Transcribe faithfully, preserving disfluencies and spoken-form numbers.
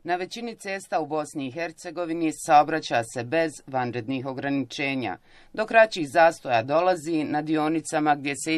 Na većini cesta u Bosni i Hercegovini saobraća se bez vanrednih ograničenja. Do kraćih zastoja dolazi na dionicama gdje se